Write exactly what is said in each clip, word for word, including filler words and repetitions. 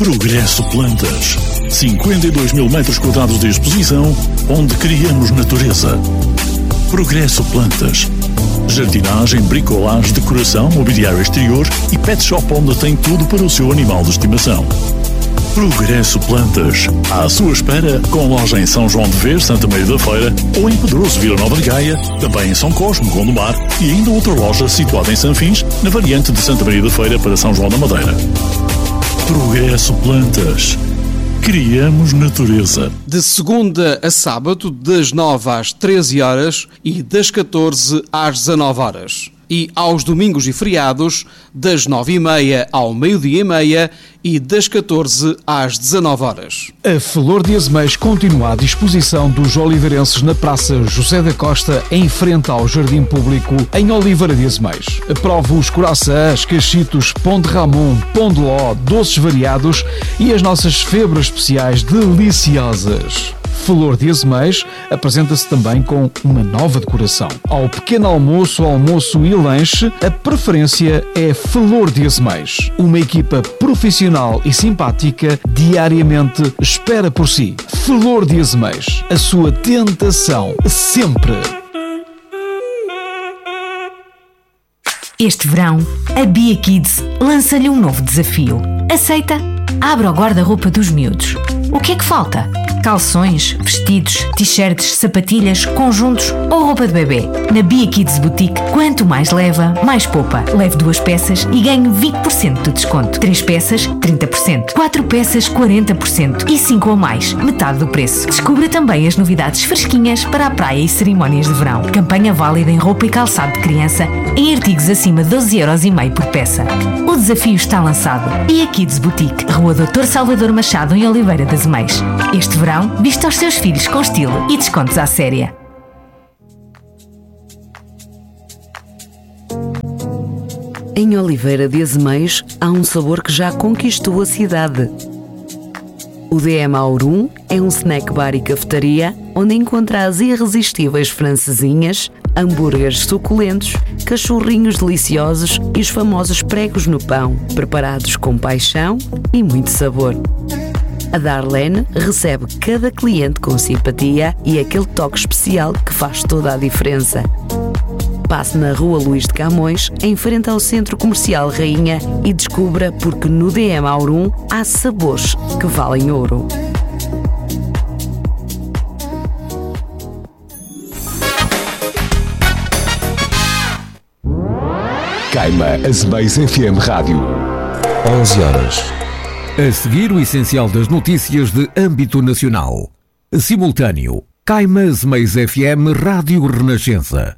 Progresso Plantas. cinquenta e dois mil metros quadrados de exposição, onde criamos natureza. Progresso Plantas. Jardinagem, bricolagem, decoração, mobiliário exterior e pet shop onde tem tudo para o seu animal de estimação. Progresso Plantas. À sua espera, com loja em São João de Ver, Santa Maria da Feira, ou em Pedroso, Vila Nova de Gaia, também em São Cosme, Gondomar, e ainda outra loja situada em Sanfins, na variante de Santa Maria da Feira para São João da Madeira. Progresso Plantas. Criamos natureza. De segunda a sábado, das nove às treze horas e das catorze às dezanove horas. E aos domingos e feriados, das nove e meia ao meio-dia e meia e das catorze às dezanove horas. A Flor de Azeméis continua à disposição dos oliveirenses na Praça José da Costa, em frente ao Jardim Público, em Oliveira de Azeméis. Prove os coraçãs, cachitos, pão de ramon, pão de ló, doces variados e as nossas febras especiais deliciosas. Flor de Azeméis apresenta-se também com uma nova decoração. Ao pequeno almoço, almoço e lanche, a preferência é Flor de Azeméis. Uma equipa profissional e simpática diariamente espera por si. Flor de Azeméis, a sua tentação sempre. Este verão, a Bia Kids lança-lhe um novo desafio. Aceita? Abra o guarda-roupa dos miúdos. O que é que falta? Calções, vestidos, t-shirts, sapatilhas, conjuntos ou roupa de bebê. Na Bia Kids Boutique, quanto mais leva, mais poupa. Leve duas peças e ganhe vinte por cento de desconto. Três peças, trinta por cento. Quatro peças, quarenta por cento. E cinco ou mais, metade do preço. Descubra também as novidades fresquinhas para a praia e cerimónias de verão. Campanha válida em roupa e calçado de criança, em artigos acima de doze euros e meio por peça. O desafio está lançado. Bia Kids Boutique, Rua doutor Salvador Machado, em Oliveira das Azeméis. Este verão, vista aos seus filhos com estilo e descontos à séria. Em Oliveira de Azeméis há um sabor que já conquistou a cidade. O D M Aurum é um snack bar e cafetaria onde encontra as irresistíveis francesinhas, hambúrgueres suculentos, cachorrinhos deliciosos e os famosos pregos no pão, preparados com paixão e muito sabor. A Darlene recebe cada cliente com simpatia e aquele toque especial que faz toda a diferença. Passe na Rua Luís de Camões, em frente ao Centro Comercial Rainha, e descubra porque no D M Aurum há sabores que valem ouro. Caima Azeméis F M Rádio. onze horas. A seguir, o essencial das notícias de âmbito nacional. Simultâneo. Caima Azeméis F M Rádio Renascença.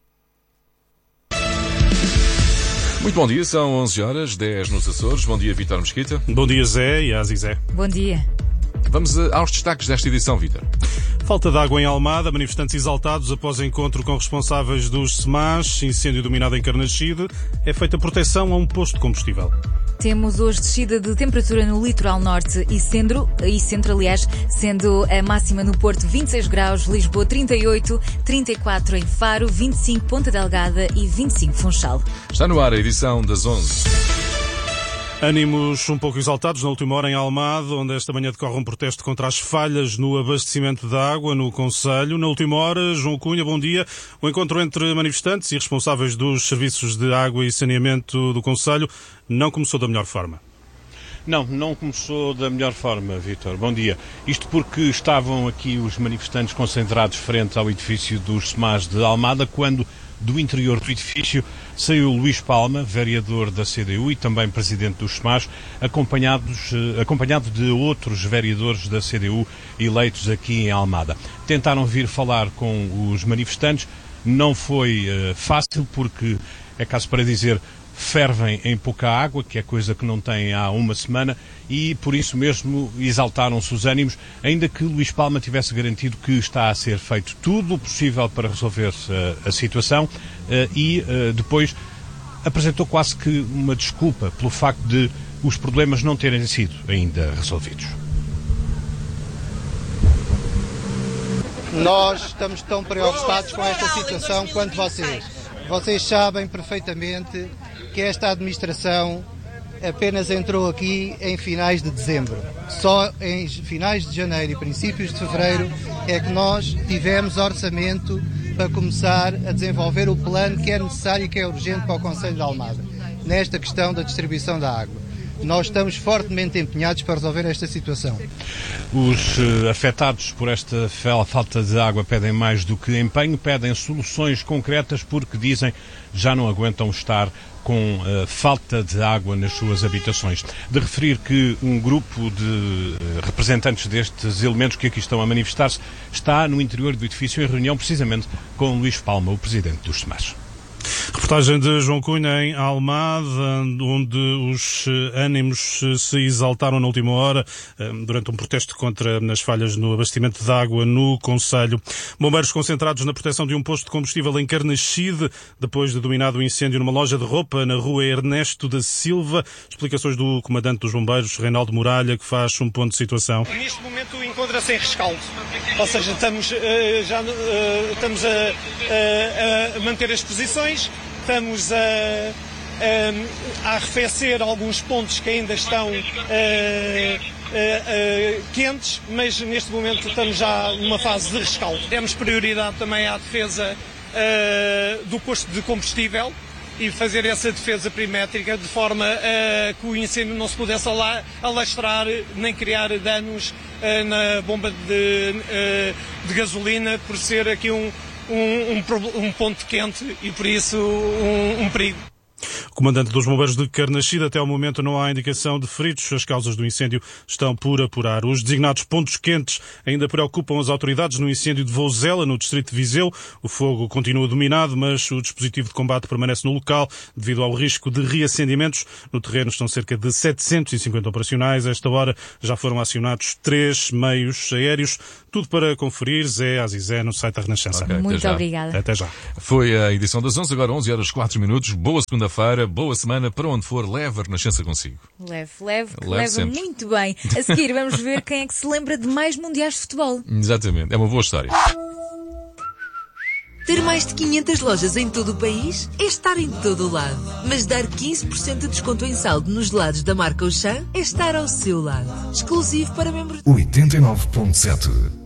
Muito bom dia, são onze horas, dez nos Açores. Bom dia, Vítor Mesquita. Bom dia, Zé e Azi Zé. Bom dia. Vamos aos destaques desta edição, Vítor. Falta de água em Almada, manifestantes exaltados após encontro com responsáveis dos S M A S, incêndio dominado em Carnaxide, é feita proteção a um posto de combustível. Temos hoje descida de temperatura no litoral norte e centro, e centro aliás, sendo a máxima no Porto vinte e seis graus, Lisboa trinta e oito, trinta e quatro em Faro, vinte e cinco Ponta Delgada e vinte e cinco Funchal. Está no ar a edição das onze. Ânimos um pouco exaltados na última hora em Almada, onde esta manhã decorre um protesto contra as falhas no abastecimento de água no concelho. Na última hora, João Cunha, bom dia. O encontro entre manifestantes e responsáveis dos serviços de água e saneamento do concelho não começou da melhor forma. Não, não começou da melhor forma, Vítor. Bom dia. Isto porque estavam aqui os manifestantes concentrados frente ao edifício dos S M A S de Almada, quando do interior do edifício saiu Luís Palma, vereador da C D U e também presidente dos S M A S, acompanhados, acompanhado de outros vereadores da C D U eleitos aqui em Almada. Tentaram vir falar com os manifestantes, não foi uh, fácil porque, é caso para dizer, fervem em pouca água, que é coisa que não têm há uma semana, e por isso mesmo exaltaram-se os ânimos, ainda que Luís Palma tivesse garantido que está a ser feito tudo o possível para resolver a, a situação, uh, e uh, depois apresentou quase que uma desculpa pelo facto de os problemas não terem sido ainda resolvidos. Nós estamos tão preocupados com esta situação quanto vocês. Vocês sabem perfeitamente que esta administração apenas entrou aqui em finais de dezembro. Só em finais de janeiro e princípios de fevereiro é que nós tivemos orçamento para começar a desenvolver o plano que é necessário e que é urgente para o Concelho de Almada, nesta questão da distribuição da água. Nós estamos fortemente empenhados para resolver esta situação. Os uh, afetados por esta falta de água pedem mais do que empenho, pedem soluções concretas porque dizem já não aguentam estar com uh, falta de água nas suas habitações. De referir que um grupo de uh, representantes destes elementos que aqui estão a manifestar-se está no interior do edifício em reunião precisamente com Luís Palma, o presidente dos SEMAS. Reportagem de João Cunha em Almada, onde os ânimos se exaltaram na última hora durante um protesto contra as falhas no abastecimento de água no concelho. Bombeiros concentrados na proteção de um posto de combustível em Carnaxide, depois de dominado o incêndio numa loja de roupa na rua Ernesto da Silva. Explicações do comandante dos bombeiros, Reinaldo Muralha, que faz um ponto de situação. Neste momento encontra-se em rescaldo, ou seja, estamos, uh, já, uh, estamos a, a, a manter as posições. Estamos a, a, a arrefecer alguns pontos que ainda estão uh, uh, uh, quentes, mas neste momento estamos já numa fase de rescaldo. Demos prioridade também à defesa uh, do posto de combustível e fazer essa defesa perimétrica de forma uh, que o incêndio não se pudesse alastrar nem criar danos uh, na bomba de, uh, de gasolina, por ser aqui um Um, um, um ponto quente e, por isso, um, um perigo. O comandante dos bombeiros de Carnaxide, até ao momento não há indicação de feridos. As causas do incêndio estão por apurar. Os designados pontos quentes ainda preocupam as autoridades no incêndio de Vouzela, no distrito de Viseu. O fogo continua dominado, mas o dispositivo de combate permanece no local devido ao risco de reacendimentos. No terreno estão cerca de setecentos e cinquenta operacionais. A esta hora já foram acionados três meios aéreos. Tudo para conferir, Zé Azizé, no site da Renascença. Okay, muito obrigada. Até já. Foi a edição das onze, agora onze horas e quatro minutos. Boa segunda-feira, boa semana. Para onde for, leve a Renascença consigo. Leve, leve, que leve leva sempre. Muito bem. A seguir vamos ver quem é que se lembra de mais mundiais de futebol. Exatamente, é uma boa história. Ter mais de quinhentas lojas em todo o país é estar em todo o lado. Mas dar quinze por cento de desconto em saldo nos gelados da marca Auchan é estar ao seu lado. Exclusivo para membros. oitenta e nove ponto sete